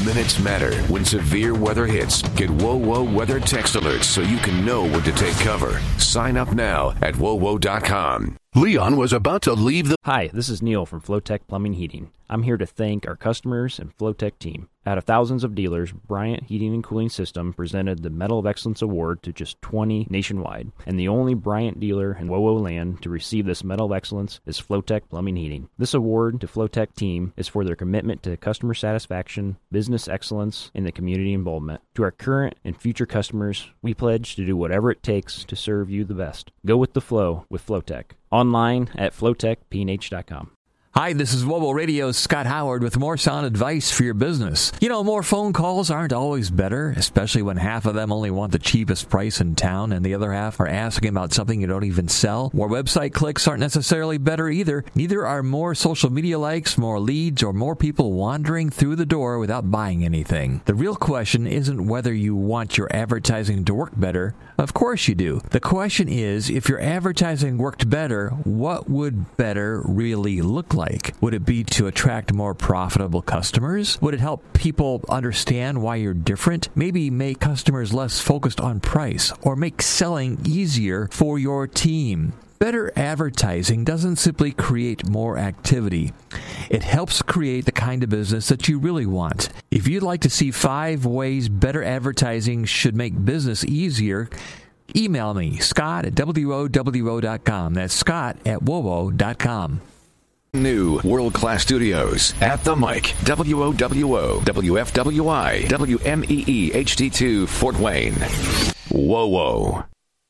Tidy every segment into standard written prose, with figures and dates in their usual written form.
Minutes matter when severe weather hits. Get WoWo weather text alerts so you can know where to take cover. Sign up now at WoWo.com. Leon was about to leave the... Hi, this is Neil from Flowtech Plumbing Heating. I'm here to thank our customers and Flowtech team. Out of thousands of dealers, Bryant Heating and Cooling System presented the Medal of Excellence Award to just 20 nationwide. And the only Bryant dealer in WoWo land to receive this Medal of Excellence is Flowtech Plumbing Heating. This award to Flowtech team is for their commitment to customer satisfaction, business excellence, and the community involvement. To our current and future customers, we pledge to do whatever it takes to serve you the best. Go with the flow with Flowtech. Online at flowtechpnh.com. Hi, this is WoWo Radio's Scott Howard with more sound advice for your business. You know, more phone calls aren't always better, especially when half of them only want the cheapest price in town and the other half are asking about something you don't even sell. More website clicks aren't necessarily better either. Neither are more social media likes, more leads, or more people wandering through the door without buying anything. The real question isn't whether you want your advertising to work better. Of course you do. The question is, if your advertising worked better, what would better really look like? Would it be to attract more profitable customers? Would it help people understand why you're different? Maybe make customers less focused on price or make selling easier for your team. Better advertising doesn't simply create more activity. It helps create the kind of business that you really want. If you'd like to see 5 ways better advertising should make business easier, email me, Scott at WOWO.com. That's Scott at WOWO.com. New world-class studios at the mic. WOWO, WFWI, WMEE HD2 Fort Wayne. WoWo.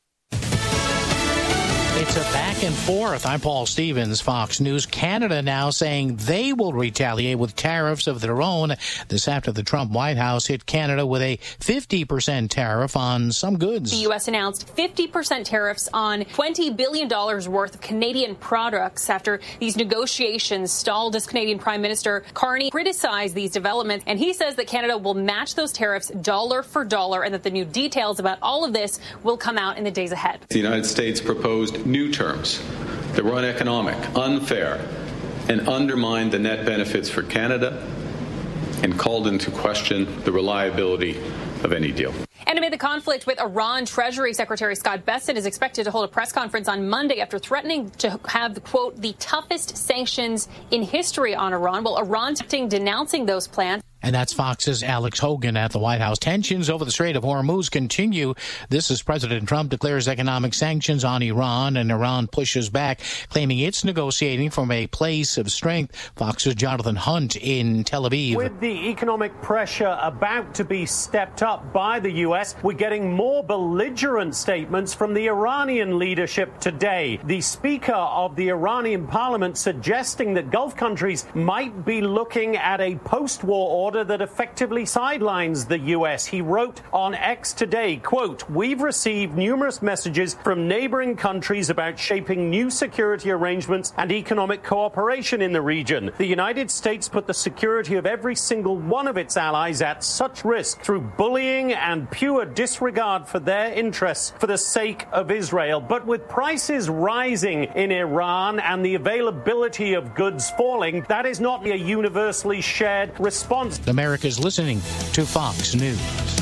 It's a back and forth. I'm Paul Stevens, Fox News. Canada now saying they will retaliate with tariffs of their own. This after the Trump White House hit Canada with a 50% tariff on some goods. The U.S. announced 50% tariffs on $20 billion worth of Canadian products after these negotiations stalled as Canadian Prime Minister Carney criticized these developments. And he says that Canada will match those tariffs dollar for dollar and that the new details about all of this will come out in the days ahead. The United States proposed new terms that were uneconomic, unfair, and undermined the net benefits for Canada and called into question the reliability of any deal. And amid the conflict with Iran, Treasury Secretary Scott Bessent is expected to hold a press conference on Monday after threatening to have, quote, the toughest sanctions in history on Iran. Well, Iran denouncing those plans. And that's Fox's Alex Hogan at the White House. Tensions over the Strait of Hormuz continue. This as President Trump declares economic sanctions on Iran, and Iran pushes back, claiming it's negotiating from a place of strength. Fox's Jonathan Hunt in Tel Aviv. With the economic pressure about to be stepped up by the U.S., we're getting more belligerent statements from the Iranian leadership today. The Speaker of the Iranian parliament suggesting that Gulf countries might be looking at a post-war order that effectively sidelines the U.S. He wrote on X today, quote, we've received numerous messages from neighboring countries about shaping new security arrangements and economic cooperation in the region. The United States put the security of every single one of its allies at such risk through bullying and pure disregard for their interests for the sake of Israel. But with prices rising in Iran and the availability of goods falling, that is not a universally shared response. America's listening to Fox News.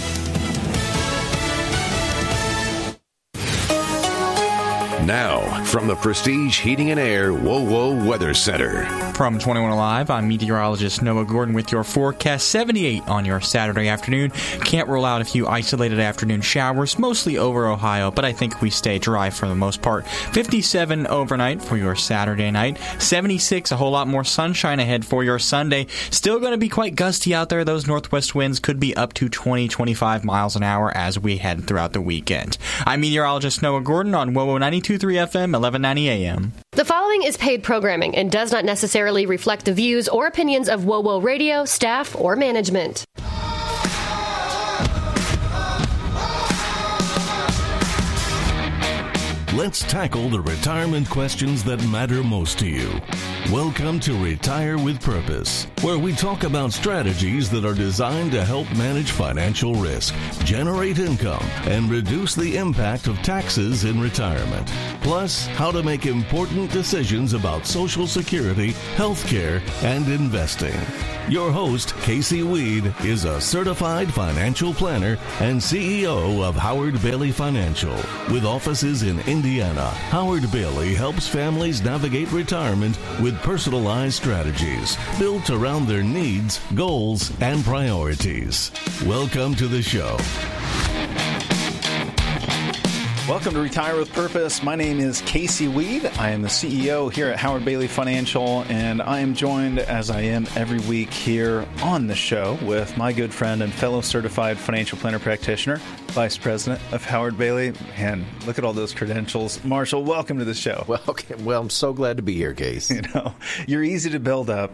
Now, from the Prestige Heating and Air WoWo Weather Center. From 21 Alive, I'm meteorologist Noah Gordon with your forecast. 78 on your Saturday afternoon. Can't rule out a few isolated afternoon showers, mostly over Ohio, but I think we stay dry for the most part. 57 overnight for your Saturday night. 76, a whole lot more sunshine ahead for your Sunday. Still going to be quite gusty out there. Those northwest winds could be up to 20-25 miles an hour as we head throughout the weekend. I'm meteorologist Noah Gordon on WoWo 92.3 FM, 1190 AM. The following is paid programming and does not necessarily reflect the views or opinions of WoWo Radio, staff, or management. Let's tackle the retirement questions that matter most to you. Welcome to Retire with Purpose, where we talk about strategies that are designed to help manage financial risk, generate income, and reduce the impact of taxes in retirement. Plus, how to make important decisions about Social Security, healthcare, and investing. Your host, Casey Weed, is a certified financial planner and CEO of Howard Bailey Financial. With offices in Indiana, Howard Bailey helps families navigate retirement with personalized strategies built around their needs, goals, and priorities. Welcome to the show. Welcome to Retire with Purpose. My name is Casey Weed. I am the CEO here at Howard Bailey Financial, and I am joined, as I am every week here on the show, with my good friend and fellow certified financial planner practitioner, Vice President of Howard Bailey. And look at all those credentials. Marshall, welcome to the show. Well, I'm so glad to be here, Case. You're easy to build up.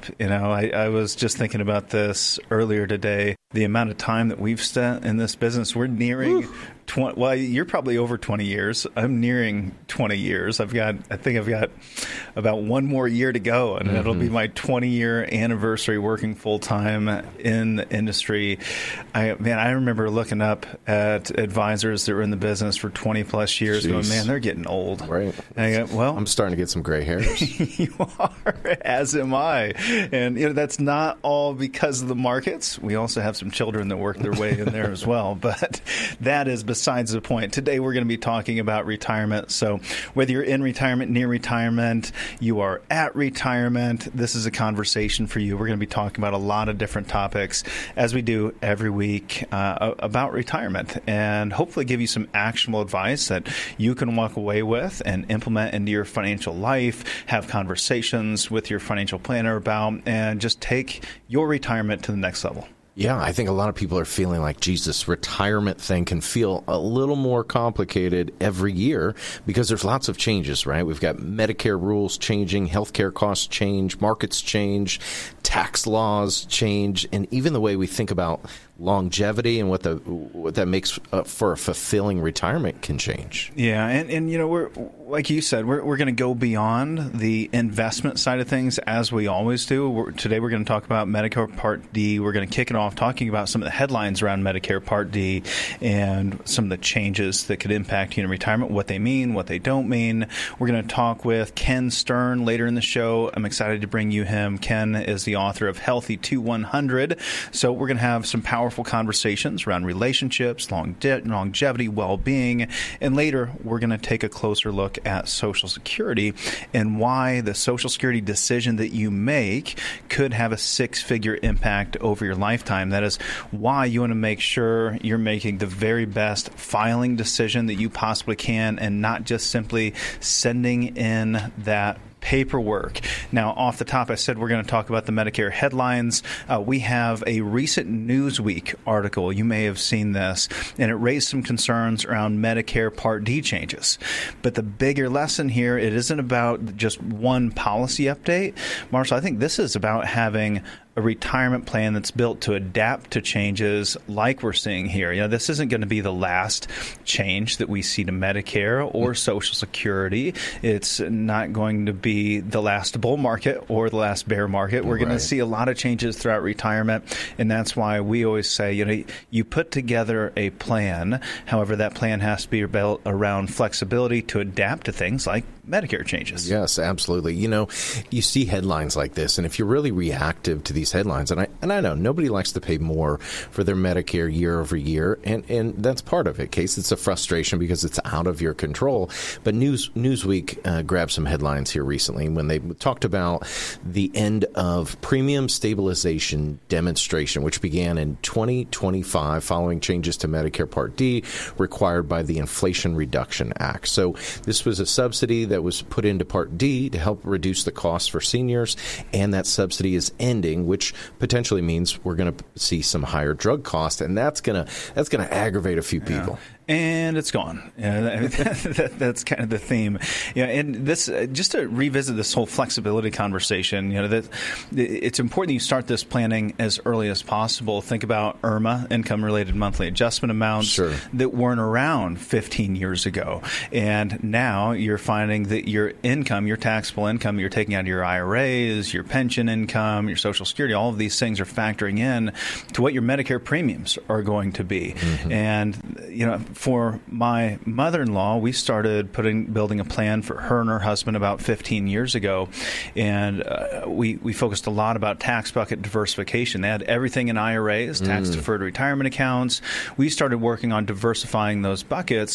I was just thinking about this earlier today. The amount of time that we've spent in this business, we're nearing 20, well, you're probably over 20 years. I'm nearing 20 years. I think I've got about one more year to go, and it'll be my 20-year anniversary working full-time in the industry. I remember looking up at advisors that were in the business for 20-plus years going, man, they're getting old. Right. And I'm starting to get some gray hairs. You are, as am I. And that's not all because of the markets. We also have some children that work their way in there as well. But that is besides the point. Today we're going to be talking about retirement. So whether you're in retirement, near retirement, you are at retirement, this is a conversation for you. We're going to be talking about a lot of different topics, as we do every week, about retirement, and hopefully give you some actionable advice that you can walk away with and implement into your financial life, have conversations with your financial planner about, and just take your retirement to the next level. Yeah, I think a lot of people are feeling like, Jesus, retirement thing can feel a little more complicated every year because there's lots of changes, right? We've got Medicare rules changing, healthcare costs change, markets change, tax laws change, and even the way we think about longevity and what that makes for a fulfilling retirement can change. Yeah, and we're, like you said, we're going to go beyond the investment side of things, as we always do. Today we're going to talk about Medicare Part D. We're going to kick it off talking about some of the headlines around Medicare Part D and some of the changes that could impact you in retirement, what they mean, what they don't mean. We're going to talk with Ken Stern later in the show. I'm excited to bring you him. Ken is the author of Healthy to 100. So we're going to have some powerful conversations around relationships, longevity, well-being, and later we're going to take a closer look at Social Security and why the Social Security decision that you make could have a six-figure impact over your lifetime. That is why you want to make sure you're making the very best filing decision that you possibly can and not just simply sending in that paperwork. Now, off the top, I said we're going to talk about the Medicare headlines. We have a recent Newsweek article. You may have seen this, and it raised some concerns around Medicare Part D changes. But the bigger lesson here, it isn't about just one policy update. Marshall, I think this is about having a retirement plan that's built to adapt to changes like we're seeing here. This isn't going to be the last change that we see to Medicare or Social Security. It's not going to be the last bull market or the last bear market. We're going to see a lot of changes throughout retirement, and that's why we always say, you put together a plan. However, that plan has to be built around flexibility to adapt to things like Medicare changes. Yes, absolutely. You see headlines like this, and if you're really reactive to these headlines, and I know nobody likes to pay more for their Medicare year over year, and that's part of it, Case. It's a frustration because it's out of your control. But Newsweek grabbed some headlines here recently when they talked about the end of premium stabilization demonstration, which began in 2025 following changes to Medicare Part D required by the Inflation Reduction Act. So this was a subsidy that was put into Part D to help reduce the costs for seniors, and that subsidy is ending, which potentially means we're going to see some higher drug costs, and that's going to aggravate a few people. and it's gone. That's kind of the theme. And this, just to revisit this whole flexibility conversation, that it's important that you start this planning as early as possible. Think about IRMA, income-related monthly adjustment amounts, that weren't around 15 years ago. And now you're finding that your income, your taxable income you're taking out of your IRAs, your pension income, your Social Security, all of these things are factoring in to what your Medicare premiums are going to be. And, for my mother-in-law, we started building a plan for her and her husband about 15 years ago. And we focused a lot about tax bucket diversification. They had everything in IRAs, tax-deferred retirement accounts. We started working on diversifying those buckets